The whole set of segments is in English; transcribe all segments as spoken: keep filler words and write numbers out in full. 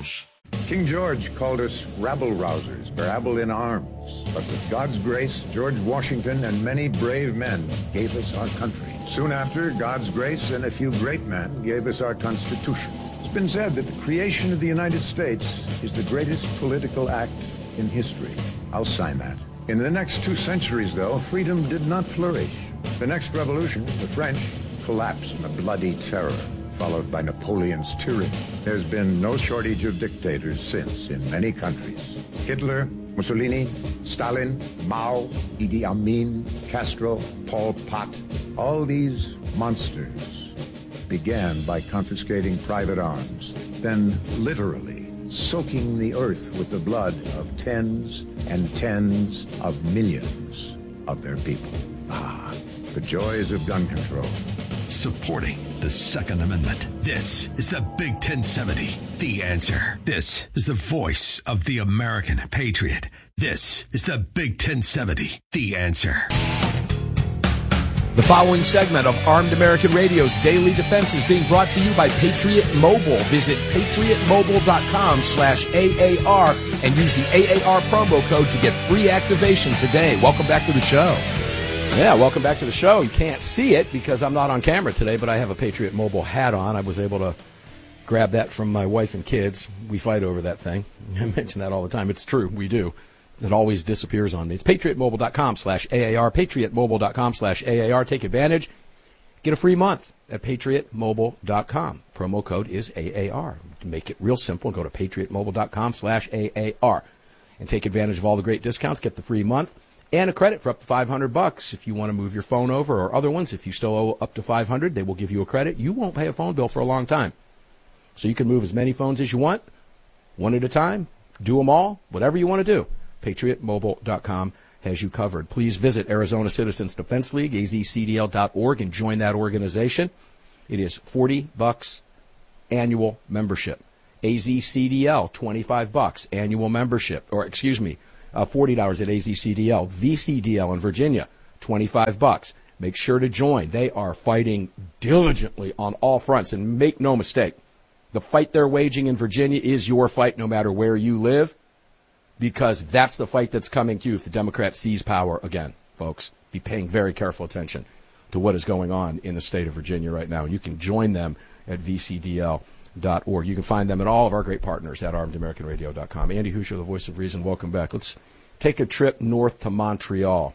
Arms. King George called us rabble-rousers, rabble in arms. But with God's grace, George Washington and many brave men gave us our country. Soon after, God's grace and a few great men gave us our Constitution. It's been said that the creation of the United States is the greatest political act in history. I'll sign that. In the next two centuries, though, freedom did not flourish. The next revolution, the French, collapsed in a bloody terror, followed by Napoleon's tyranny. There's been no shortage of dictators since in many countries. Hitler, Mussolini, Stalin, Mao, Idi Amin, Castro, Pol Pot. All these monsters began by confiscating private arms, then literally soaking the earth with the blood of tens and tens of millions of their people. Ah, the joys of gun control. Supporting the Second Amendment. This is the Big ten seventy, The Answer. This is the voice of the American patriot. This is the Big ten seventy, The Answer. The following segment of Armed American Radio's Daily Defense is being brought to you by Patriot Mobile. Visit patriotmobile.com slash AAR and use the A A R promo code to get free activation today. Welcome back to the show. Yeah, welcome back to the show. You can't see it because I'm not on camera today, but I have a Patriot Mobile hat on. I was able to grab that from my wife and kids. We fight over that thing. I mention that all the time. It's true. We do. It always disappears on me. It's patriotmobile.com slash AAR, patriotmobile.com slash AAR. Take advantage. Get a free month at patriotmobile dot com. Promo code is A A R. To make it real simple, go to patriotmobile.com slash AAR and take advantage of all the great discounts. Get the free month and a credit for up to five hundred bucks. If you want to move your phone over or other ones, if you still owe up to five hundred, they will give you a credit. You won't pay a phone bill for a long time. So you can move as many phones as you want, one at a time, do them all, whatever you want to do. patriot mobile dot com has you covered. Please visit Arizona Citizens Defense League, A Z C D L dot org, and join that organization. It is forty bucks annual membership. A Z C D L, twenty-five bucks annual membership, or excuse me, uh, forty dollars at A Z C D L. V C D L in Virginia, twenty-five bucks. Make sure to join. They are fighting diligently on all fronts, and make no mistake, the fight they're waging in Virginia is your fight no matter where you live, because that's the fight that's coming to you if the Democrats seize power again, folks. Be paying very careful attention to what is going on in the state of Virginia right now. And you can join them at V C D L dot org. You can find them and all of our great partners at armed american radio dot com. Andy Hoosier, the voice of reason, welcome back. Let's take a trip north to Montreal.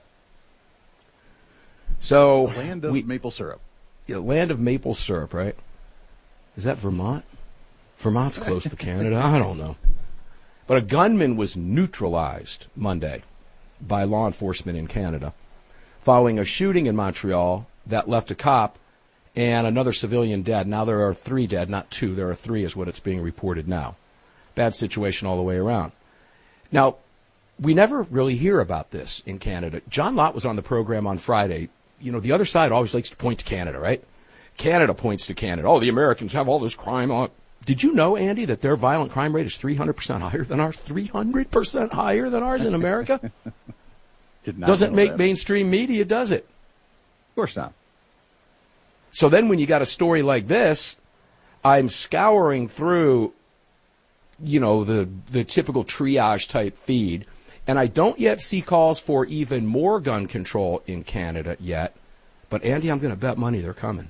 So, the land of we, maple syrup. Yeah, land of maple syrup, right? Is that Vermont? Vermont's close to Canada. I don't know. But a gunman was neutralized Monday by law enforcement in Canada following a shooting in Montreal that left a cop and another civilian dead. Now there are three dead, not two. There are three is what it's being reported now. Bad situation all the way around. Now, we never really hear about this in Canada. John Lott was on the program on Friday. You know, the other side always likes to point to Canada, right? Canada points to Canada. Oh, the Americans have all this crime on. Did you know, Andy, that their violent crime rate is three hundred percent higher than ours? three hundred percent higher than ours in America? Did not Doesn't make that. mainstream media, does it? Of course not. So then when you got a story like this, I'm scouring through, you know, the, the typical triage type feed, and I don't yet see calls for even more gun control in Canada yet. But, Andy, I'm going to bet money they're coming.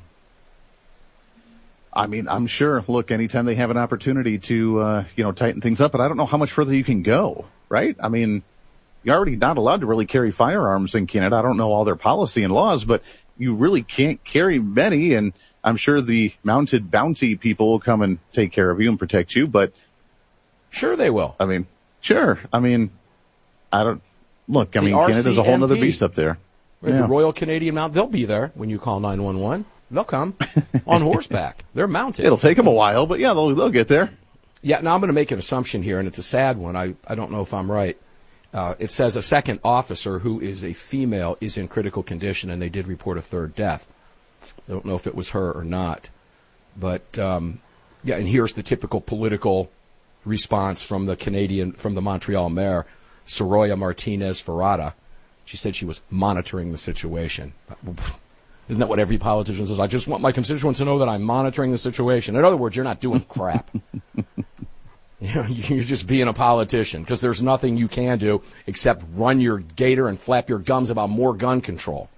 I mean, I'm sure, look, anytime they have an opportunity to, uh, you know, tighten things up, but I don't know how much further you can go, right? I mean, you're already not allowed to really carry firearms in Canada. I don't know all their policy and laws, but you really can't carry many, and I'm sure the mounted bounty people will come and take care of you and protect you, but... Sure they will. I mean, sure. I mean, I don't... Look, I the mean, R C M P, Canada's a whole other beast up there. Right, yeah. The Royal Canadian Mount, they'll be there when you call nine one one. They'll come on horseback. They're mounted. It'll take them a while, but yeah, they'll they'll get there. Yeah, now I'm going to make an assumption here, and it's a sad one. I, I don't know if I'm right. Uh, it says a second officer who is a female is in critical condition, and they did report a third death. I don't know if it was her or not. But, um, yeah, and here's the typical political response from the Canadian, from the Montreal mayor, Soraya Martinez Ferrada. She said she was monitoring the situation. Isn't that what every politician says? I just want my constituents to know that I'm monitoring the situation. In other words, you're not doing crap. You know, you're just being a politician because there's nothing you can do except run your gator and flap your gums about more gun control.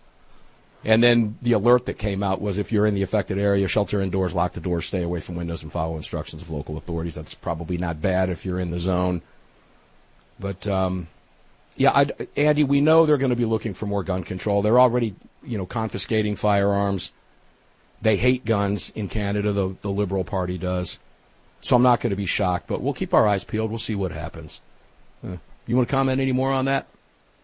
And then the alert that came out was if you're in the affected area, shelter indoors, lock the doors, stay away from windows, and follow instructions of local authorities. That's probably not bad if you're in the zone. But, um, yeah, I'd, Andy, we know they're going to be looking for more gun control. They're already, you know, confiscating firearms. They hate guns in Canada, the, the Liberal Party does. So I'm not going to be shocked, but we'll keep our eyes peeled. We'll see what happens. Uh, you want to comment any more on that?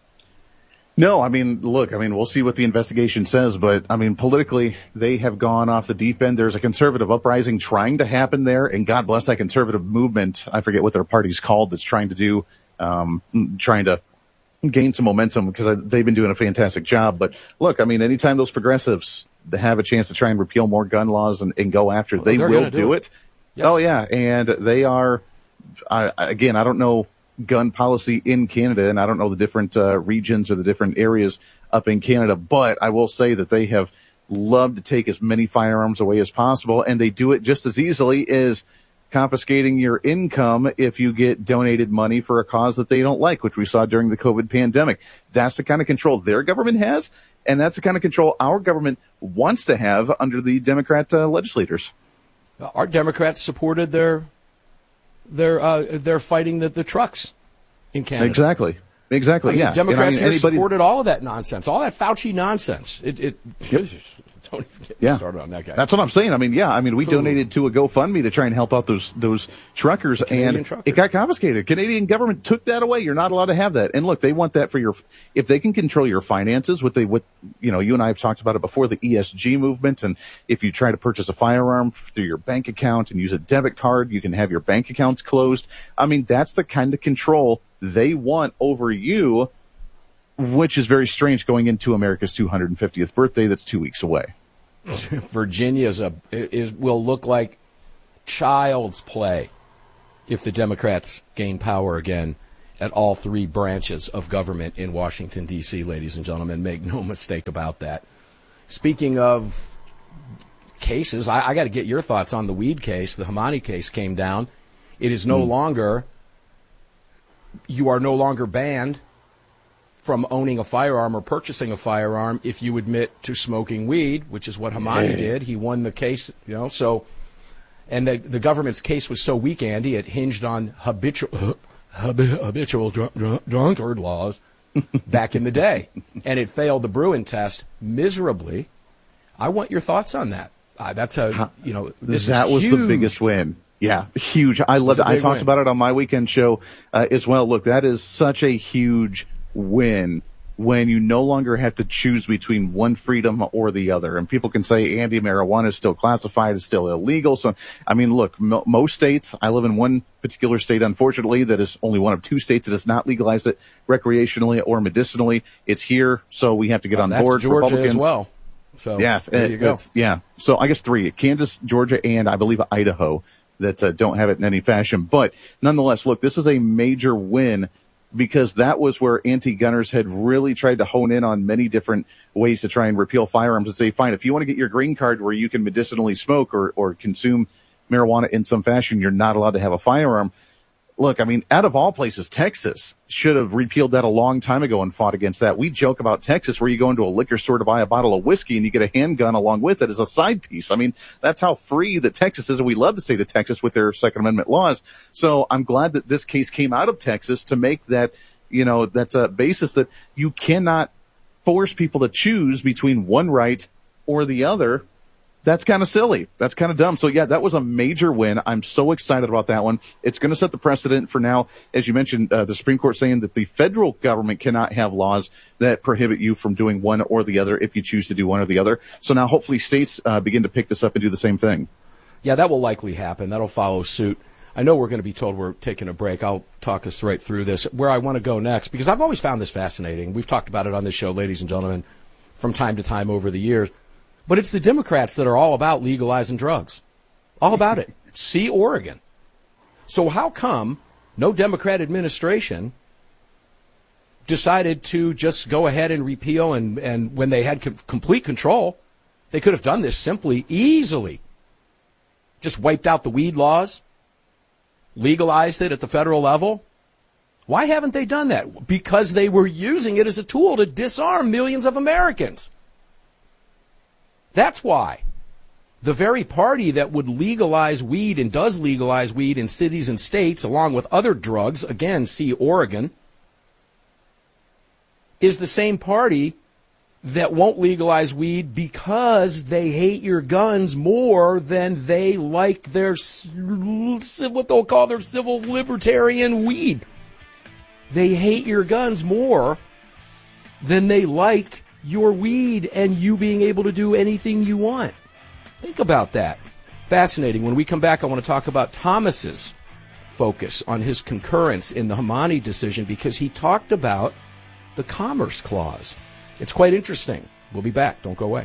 No, I mean, look, I mean, we'll see what the investigation says, but, I mean, politically, they have gone off the deep end. There's a conservative uprising trying to happen there, and God bless that conservative movement. I forget what their party's called that's trying to do, um, trying to gain some momentum because they've been doing a fantastic job. But, look, I mean, anytime those progressives have a chance to try and repeal more gun laws and, and go after, well, they will do, do it. it. Yes. Oh, yeah, and they are, I, again, I don't know gun policy in Canada, and I don't know the different uh, regions or the different areas up in Canada, but I will say that they have loved to take as many firearms away as possible, and they do it just as easily as confiscating your income if you get donated money for a cause that they don't like, which we saw during the COVID pandemic. That's the kind of control their government has, and that's the kind of control our government wants to have under the Democrat uh, legislators. Our Democrats supported their They're uh, they're fighting the, the trucks in Canada. Exactly, exactly. I mean, yeah, Democrats I mean, anybody... supported all of that nonsense, all that Fauci nonsense. It, it yep. Don't even get yeah. started on that guy. That's what I'm saying. I mean, yeah, I mean, we Ooh. donated to a GoFundMe to try and help out those those truckers, and truckers. It got confiscated. Canadian government took that away. You're not allowed to have that. And look, they want that for your. If they can control your finances, what they what you know, you and I have talked about it before, the E S G movement, and if you try to purchase a firearm through your bank account and use a debit card, you can have your bank accounts closed. I mean, that's the kind of control they want over you, which is very strange going into America's two hundred fiftieth birthday. That's two weeks away. Virginia's a is will look like child's play if the Democrats gain power again at all three branches of government in Washington, D C, ladies and gentlemen. Make no mistake about that. Speaking of cases, I, I got to get your thoughts on the weed case. The Hamani case came down. It is no mm. longer, you are no longer banned from owning a firearm or purchasing a firearm if you admit to smoking weed, which is what Hamani yeah. did. He won the case, you know, so, and the, the government's case was so weak, Andy, it hinged on habitual, habitual dr- dr- drunkard laws back in the day. And it failed the Bruin test miserably. I want your thoughts on that. Uh, that's a, you know, this that is was huge. the biggest win. Yeah, huge. I love it. I talked win. about it on my weekend show uh, as well. Look, that is such a huge win when you no longer have to choose between one freedom or the other. And people can say, Andy, marijuana is still classified as still illegal. So, I mean, look, mo- most states, I live in one particular state, unfortunately, that is only one of two states that has not legalized it recreationally or medicinally. It's here, so we have to get well, on that's board. Georgia Republicans. as well. So yeah, there you go. Yeah. So I guess three, Kansas, Georgia, and I believe Idaho that uh, don't have it in any fashion. But nonetheless, look, this is a major win because that was where anti-gunners had really tried to hone in on many different ways to try and repeal firearms and say, fine, if you want to get your green card where you can medicinally smoke or, or consume marijuana in some fashion, you're not allowed to have a firearm. Look, I mean, out of all places, Texas should have repealed that a long time ago and fought against that. We joke about Texas where you go into a liquor store to buy a bottle of whiskey and you get a handgun along with it as a side piece. I mean, that's how free that Texas is, and we love the state of Texas with their Second Amendment laws. So I'm glad that this case came out of Texas to make that, you know, that uh, basis that you cannot force people to choose between one right or the other. That's kind of silly. That's kind of dumb. So, yeah, that was a major win. I'm so excited about that one. It's going to set the precedent for now. As you mentioned, uh, the Supreme Court saying that the federal government cannot have laws that prohibit you from doing one or the other if you choose to do one or the other. So now hopefully states uh, begin to pick this up and do the same thing. Yeah, that will likely happen. That'll follow suit. I know we're going to be told we're taking a break. I'll talk us right through this, where I want to go next, because I've always found this fascinating. We've talked about it on this show, ladies and gentlemen, from time to time over the years. But it's the Democrats that are all about legalizing drugs. All about it. See Oregon. So how come no Democrat administration decided to just go ahead and repeal, and, and when they had com- complete control, they could have done this simply, easily. Just wiped out the weed laws, legalized it at the federal level? Why haven't they done that? Because they were using it as a tool to disarm millions of Americans. That's why. The very party that would legalize weed and does legalize weed in cities and states along with other drugs, again, see Oregon, is the same party that won't legalize weed because they hate your guns more than they like their, what they'll call their civil libertarian weed. They hate your guns more than they like your weed and you being able to do anything you want. Think about that. Fascinating. When we come back, I want to talk about Thomas's focus on his concurrence in the Hamani decision because he talked about the Commerce Clause. It's quite interesting. We'll be back. Don't go away.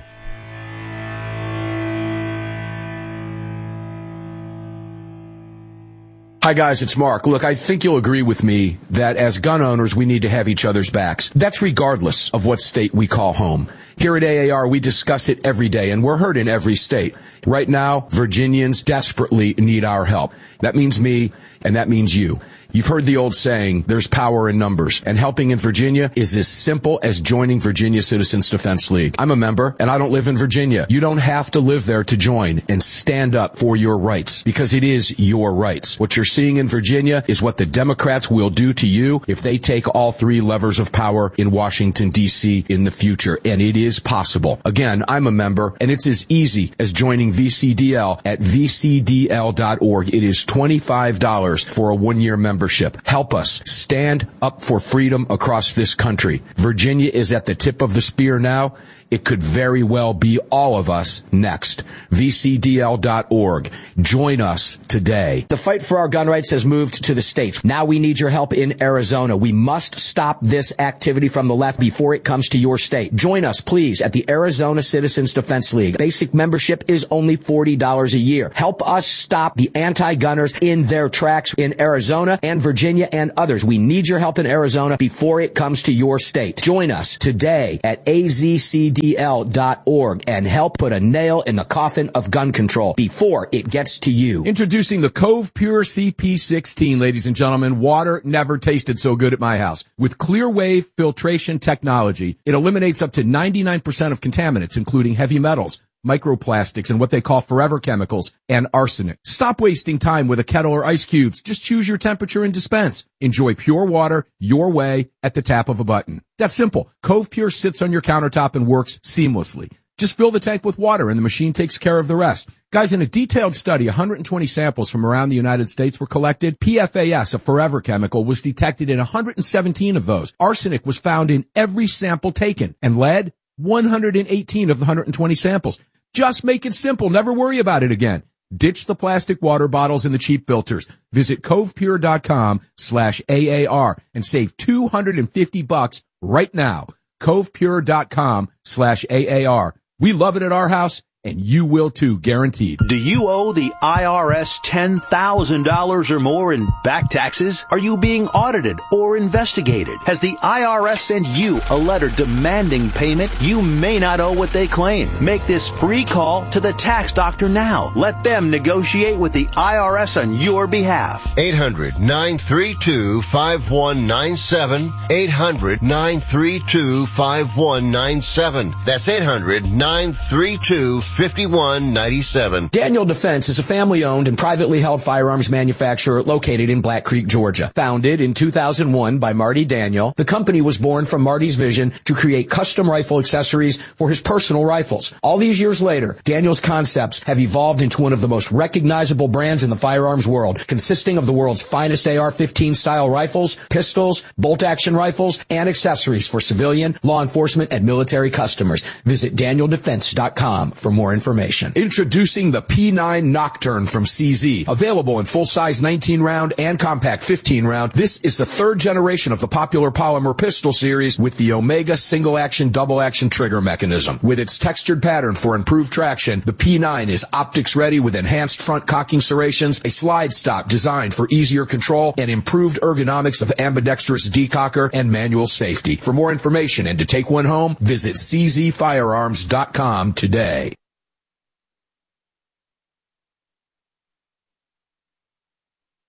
Hi, guys, it's Mark. Look, I think you'll agree with me that as gun owners, we need to have each other's backs. That's regardless of what state we call home. Here at A A R, we discuss it every day, and we're heard in every state. Right now, Virginians desperately need our help. That means me, and that means you. You've heard the old saying, there's power in numbers, and helping in Virginia is as simple as joining Virginia Citizens Defense League. I'm a member, and I don't live in Virginia. You don't have to live there to join and stand up for your rights, because it is your rights. What you're seeing in Virginia is what the Democrats will do to you if they take all three levers of power in Washington, D C in the future, and it is possible. Again, I'm a member, and it's as easy as joining V C D L at v c d l dot org. It is twenty-five dollars for a one-year membership. Help us stand up for freedom across this country. Virginia is at the tip of the spear now. It could very well be all of us next. v c d l dot org. Join us today. The fight for our gun rights has moved to the states. Now we need your help in Arizona. We must stop this activity from the left before it comes to your state. Join us, please, at the Arizona Citizens Defense League. Basic membership is only forty dollars a year. Help us stop the anti-gunners in their tracks in Arizona and Virginia and others. We need your help in Arizona before it comes to your state. Join us today at a z c d l dot org and help put a nail in the coffin of gun control before it gets to you. Introducing the Cove Pure C P sixteen, ladies and gentlemen. Water never tasted so good at my house. With clear wave filtration technology, it eliminates up to ninety-nine percent of contaminants, including heavy metals, microplastics, and what they call forever chemicals, and arsenic. Stop wasting time with a kettle or ice cubes. Just choose your temperature and dispense. Enjoy pure water your way at the tap of a button. That's simple. Cove Pure sits on your countertop and works seamlessly. Just fill the tank with water and the machine takes care of the rest. Guys, in a detailed study, one hundred twenty samples from around the United States were collected. P F A S, a forever chemical, was detected in one hundred seventeen of those. Arsenic was found in every sample taken, and lead, one hundred eighteen of the one hundred twenty samples. Just make it simple. Never worry about it again. Ditch the plastic water bottles and the cheap filters. Visit covepure.com slash AAR and save two hundred fifty bucks right now. covepure.com slash AAR. We love it at our house, and you will too, guaranteed. Do you owe the I R S ten thousand dollars or more in back taxes? Are you being audited or investigated? Has the I R S sent you a letter demanding payment? You may not owe what they claim. Make this free call to the tax doctor now. Let them negotiate with the I R S on your behalf. eight hundred, nine three two, five one nine seven. eight hundred, nine three two, five one nine seven. That's eight hundred, nine three two, fifty-one ninety-seven. Daniel Defense is a family-owned and privately held firearms manufacturer located in Black Creek, Georgia. Founded in two thousand one by Marty Daniel, the company was born from Marty's vision to create custom rifle accessories for his personal rifles. All these years later, Daniel's concepts have evolved into one of the most recognizable brands in the firearms world, consisting of the world's finest A R fifteen style rifles, pistols, bolt-action rifles, and accessories for civilian, law enforcement, and military customers. Visit daniel defense dot com for more information. Introducing the P nine Nocturne from C Z. Available in full-size nineteen round and compact fifteen round, this is the third generation of the popular polymer pistol series with the Omega single-action, double-action trigger mechanism. With its textured pattern for improved traction, the P nine is optics-ready with enhanced front cocking serrations, a slide stop designed for easier control, and improved ergonomics of ambidextrous decocker and manual safety. For more information and to take one home, visit c z firearms dot com today.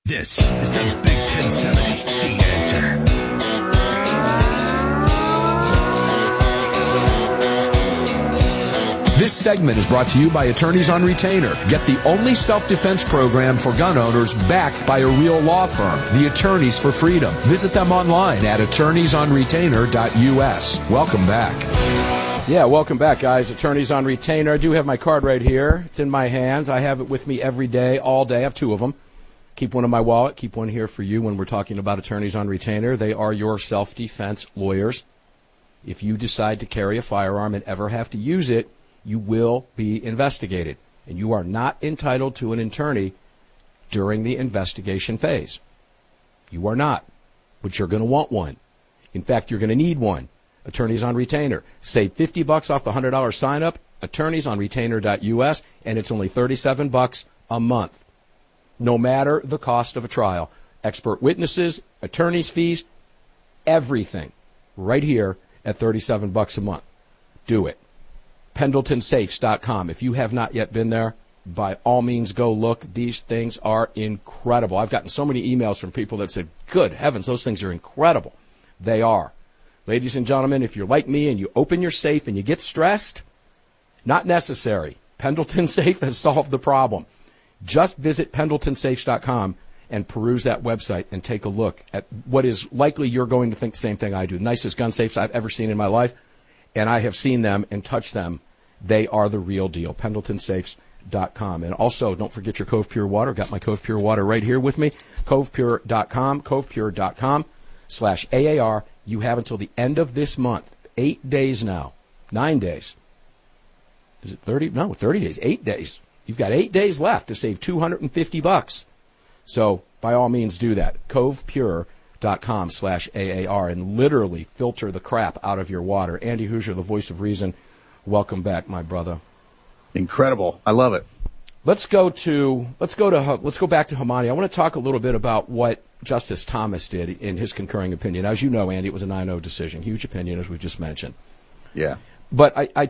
This is the Big ten seventy, The Answer. This segment is brought to you by Attorneys on Retainer. Get the only self-defense program for gun owners backed by a real law firm, the Attorneys for Freedom. Visit them online at attorneys on retainer dot U S. Welcome back. Yeah, welcome back, guys. Attorneys on Retainer. I do have my card right here. It's in my hands. I have it with me every day, all day. I have two of them. Keep one in my wallet. Keep one here for you when we're talking about Attorneys on Retainer. They are your self-defense lawyers. If you decide to carry a firearm and ever have to use it, you will be investigated, and you are not entitled to an attorney during the investigation phase. You are not, but you're going to want one. In fact, you're going to need one. Attorneys on Retainer. Save fifty bucks off the one hundred dollars sign-up, attorneys on retainer dot U S, and it's only thirty-seven bucks a month, no matter the cost of a trial. Expert witnesses, attorney's fees, everything, right here at thirty-seven bucks a month. Do it. Pendleton Safes dot com. If you have not yet been there, by all means go look. These things are incredible. I've gotten so many emails from people that said, good heavens, those things are incredible. They are. Ladies and gentlemen, if you're like me and you open your safe and you get stressed, not necessary. Pendleton Safe has solved the problem. Just visit Pendleton Safes dot com and peruse that website and take a look at what is likely you're going to think the same thing I do. Nicest gun safes I've ever seen in my life, and I have seen them and touched them. They are the real deal. Pendleton Safes dot com. And also, don't forget your Cove Pure Water. Got my Cove Pure Water right here with me. Cove Pure dot com. Cove Pure dot com slash A A R. You have until the end of this month. Eight days now. Nine days. Is it thirty? No, thirty days. Eight days. You've got eight days left to save two hundred fifty bucks. So, by all means, do that. Cove Pure dot com slash A A R and literally filter the crap out of your water. Andy Hoosier, the voice of reason. Welcome back, my brother. Incredible. I love it. Let's go to let's go to let's go back to Hamani. I want to talk a little bit about what Justice Thomas did in his concurring opinion. As you know, Andy, it was a nine oh decision. Huge opinion, as we just mentioned. Yeah. But I, I,